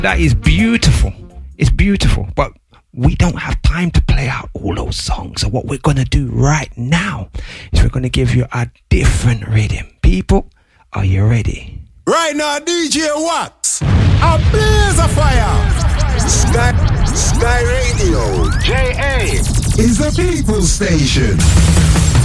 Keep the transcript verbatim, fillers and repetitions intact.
That is beautiful. It's beautiful. But we don't have time to play out all those songs. So what we're going to do right now is we're going to give you a different rhythm. People, are you ready? Right now, D J Wax, a blaze of fire. Sky, Sky Radio, J A is the People Station.